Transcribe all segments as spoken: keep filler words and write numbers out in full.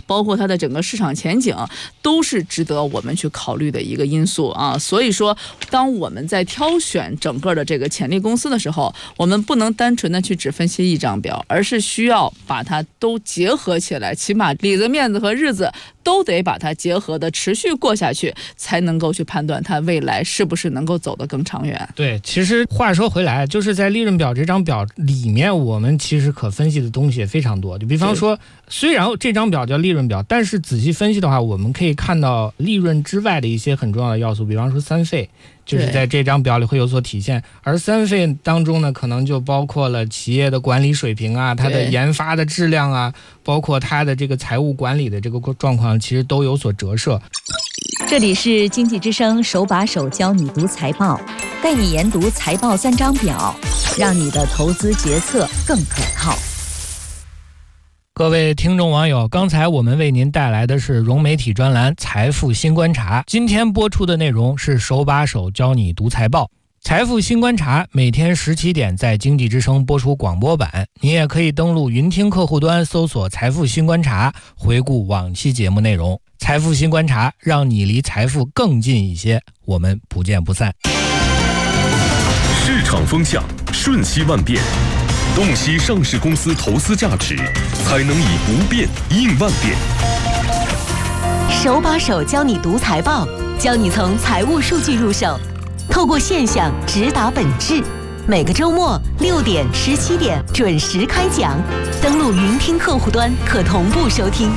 包括它的整个市场前景，都是值得我们去考虑的一个因素啊。所以说，当我们在挑选整个的这个潜力公司的时候，我们不能单纯的去只分析一张表，而是需要把它都结合起来，起码里子面子和日子都得把它结合的持续过下去，才能够去判断它未来是不是能够走得更长远。 对，其实话说回来，就是在利润表这张表里面，我们其实可分析的东西也非常多。就比方说，虽然这张表叫利润表，但是仔细分析的话，我们可以看到利润之外的一些很重要的要素，比方说三费，就是在这张表里会有所体现。而三费当中呢，可能就包括了企业的管理水平啊，它的研发的质量啊，包括它的这个财务管理的这个状况，其实都有所折射。 这里是经济之声手把手教你读财报，带你研读财报三张表，让你的投资决策更可靠。 各位听众网友，刚才我们为您带来的是融媒体专栏财富新观察，今天播出的内容是手把手教你读财报。财富新观察每天十七点在经济之声播出广播版，您也可以登录云听客户端搜索财富新观察，回顾往期节目内容。财富新观察，让你离财富更近一些，我们不见不散。 市场风向瞬息万变，洞悉上市公司投资价值，才能以不变应万变。 手把手教你读财报，教你从财务数据入手，透过现象直达本质。每个周末六点、十七点准时开讲，登录云听客户端可同步收听。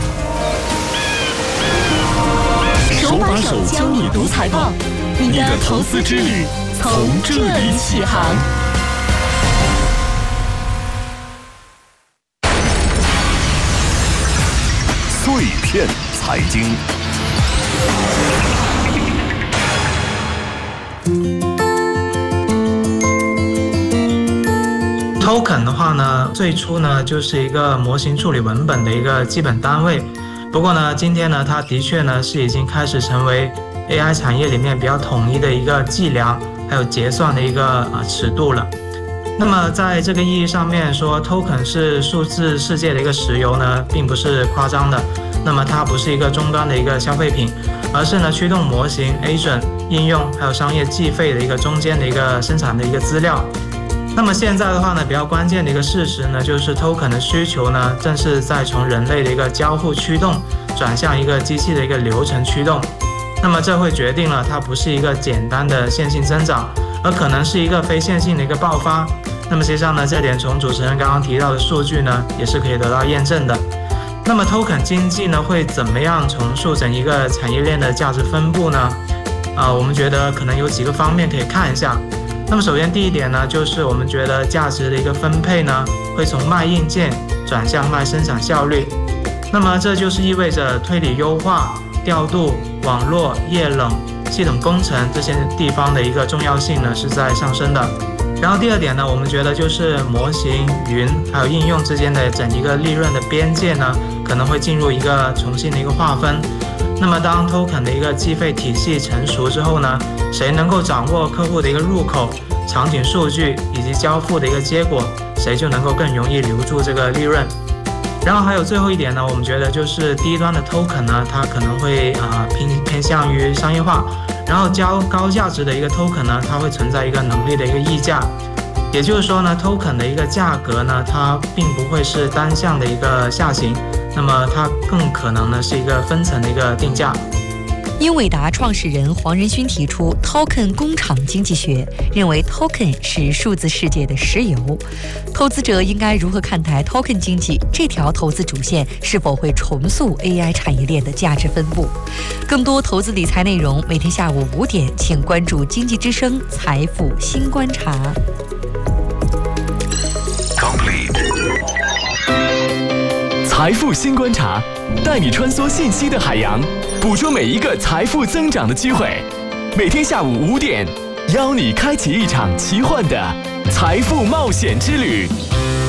手把手教你读财报，你的投资之旅从这里起航。 碎片财经。 Token 的话呢，最初呢就是一个模型处理文本的一个基本单位。不过呢，今天呢，它的确呢是已经开始成为 A I 产业里面比较统一的一个计量还有结算的一个啊尺度了。那么在这个意义上面说 ，Token 是数字世界的一个石油呢，并不是夸张的。那么它不是一个终端的一个消费品，而是呢驱动模型、agent 应用还有商业计费的一个中间的一个生产的一个资料。那么现在的话呢，比较关键的一个事实呢，就是 token 的需求呢，正是在从人类的一个交互驱动转向一个机器的一个流程驱动。那么这会决定了它不是一个简单的线性增长，而可能是一个非线性的一个爆发。那么实际上呢，这点从主持人刚刚提到的数据呢，也是可以得到验证的。那么 token 经济呢，会怎么样重塑成一个产业链的价值分布呢？呃，我们觉得可能有几个方面可以看一下。那么首先第一点呢，就是我们觉得价值的一个分配呢，会从卖硬件转向卖生产效率。那么这就是意味着推理优化、调度、网络、液冷、系统工程这些地方的一个重要性呢，是在上升的。然后第二点呢，我们觉得就是模型、云还有应用之间的整一个利润的边界呢，可能会进入一个重新的一个划分。那么当 token 的一个计费体系成熟之后呢，谁能够掌握客户的一个入口、场景数据以及交付的一个结果，谁就能够更容易留住这个利润。然后还有最后一点呢，我们觉得就是低端的 token 呢，它可能会啊、呃、偏偏向于商业化，然后较高价值的一个 token 呢，它会存在一个能力的一个溢价。也就是说呢 ，token 的一个价格呢，它并不会是单向的一个下行，那么它更可能呢是一个分层的一个定价。 英伟达创始人黄仁勋提出 Token 工厂经济学，认为 Token 是数字世界的石油。投资者应该如何看待 Token 经济这条投资主线是否会重塑 A I 产业链的价值分布？更多投资理财内容，每天下午五点，请关注经济之声财富新观察。 财富新观察，带你穿梭信息的海洋，捕捉每一个财富增长的机会。每天下午五点，邀你开启一场奇幻的财富冒险之旅。